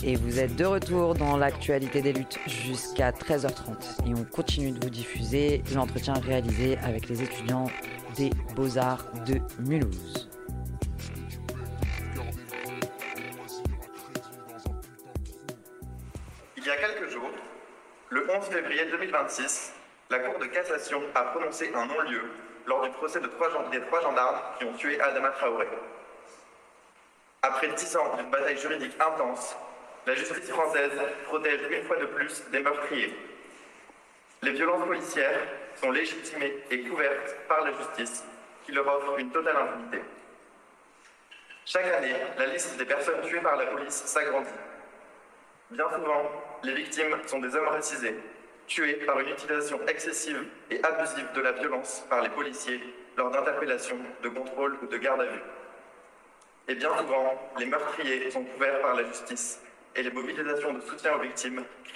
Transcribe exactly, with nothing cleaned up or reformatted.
Et vous êtes de retour dans l'actualité des luttes jusqu'à treize heures trente. Et on continue de vous diffuser l'entretien réalisé avec les étudiants des Beaux-Arts de Mulhouse. Il y a quelques jours, le onze février deux mille vingt-six, la Cour de cassation a prononcé un non-lieu lors du procès de trois gen- des trois gendarmes qui ont tué Adama Traoré. Après dix ans d'une bataille juridique intense, la justice française protège une fois de plus des meurtriers. Les violences policières sont légitimées et couvertes par la justice, qui leur offre une totale impunité. Chaque année, la liste des personnes tuées par la police s'agrandit. Bien souvent, les victimes sont des hommes racisés, tués par une utilisation excessive et abusive de la violence par les policiers lors d'interpellations, de contrôles ou de garde à vue. Et bien souvent, les meurtriers sont couverts par la justice et les mobilisations de soutien aux victimes